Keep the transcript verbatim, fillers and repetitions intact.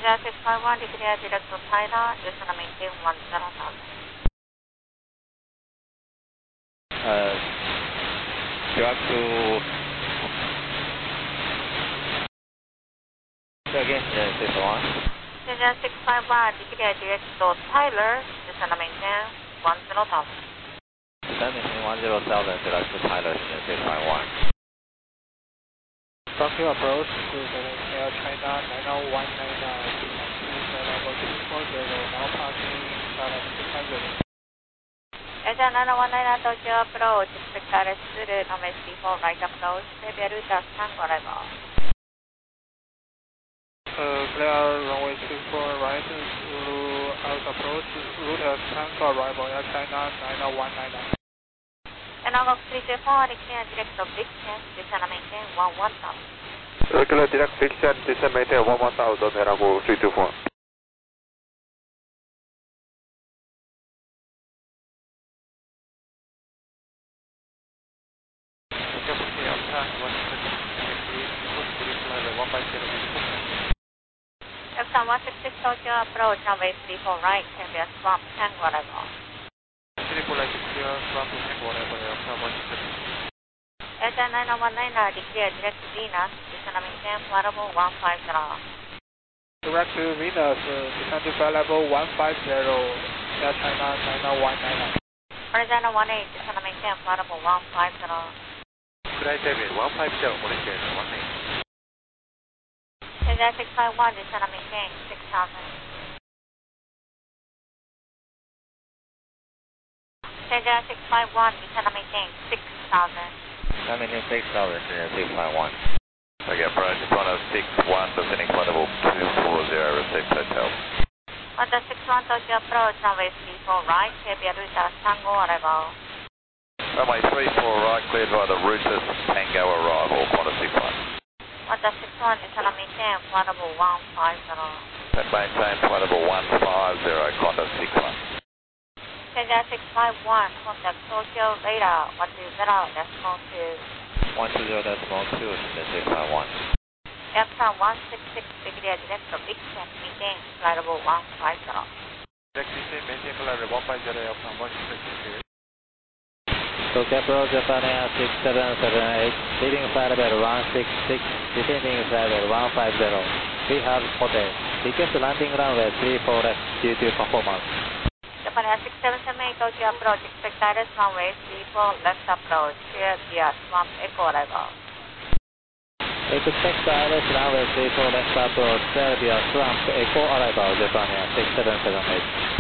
Asia six five one, declare direct to Thailand, descend maintain one zero thousand. Uh, direct to... Say again, yeah, six one. Asia six five one, declare direct to Thailand, descend maintain one zero thousand. Descend maintain one zero thousand, direct to Thailand, six five one. Tokyo approach to the Air China nine oh one nine nine, level two four zero, now passing Thailand six hundred. Asia nine oh one nine nine, Tokyo approach, expect direct through runway three four right approach, Febia route as Tango arrival. Uh, clear runway two four right, uh, out approach, route as Tango arrival, Air China nine oh one nine nine. And I'll three two four, declare direct to Big Ten, descend maintain one one thousand. Regular direct Big Ten, descend maintain one one thousand, and I'll go three two four. Epson one six six, Tokyo approach, runway three four right, Febia swamp, Tango arrival. Triple light clear, swamp to Tango arrival, Epson one six six. Asia nine oh one nine nine, declare direct to Venus, descend maintain flight level one five zero. Direct to Venus, uh, descend to flight level one five zero, Air China nine oh one nine nine. Horizontal one eight, descend maintain flight level one five zero. Flight David, one five zero, horizontal one eight. Asia six five one, descend maintain six thousand. Asia six five one, descend maintain six thousand. Descend maintain six thousand, six five one. Okay, approach one oh six one, descending flight level two four zero, received hotel. one oh six one, Tokyo approach, runway three four right, Febia route as Tango arrival. Runway three four right, cleared by the Routus Tango arrival, Qantas six one. one oh six one, descend maintain flight level one five zero. Descend maintain flight level one five zero, Qantas six one. Asia six five one, contact Tokyo radar one two zero decimal two. one two zero decimal two, six five one. Epson one six six, declare direct to Big Ten, maintain flight level one five zero. Direct Big Ten, maintain flight level one five zero, Epson one six six. Tokyo approach Japan Air six seven seven eight, leading flight level one six six, descending flight level one five zero. We have hotel. Request landing runway three four left due to performance. Japan Air six seven seven eight, Tokyo approach, expect direct runway three four left approach, clear via Swamp Echo arrival. Expect direct runway three four left approach, clear via Swamp Echo arrival, Japan Air six seven seven eight.